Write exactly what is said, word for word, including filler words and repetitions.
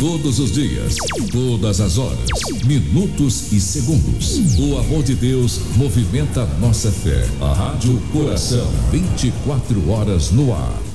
Todos os dias, todas as horas, minutos e segundos. O amor de Deus movimenta nossa fé. A Rádio Coração, vinte e quatro horas no ar.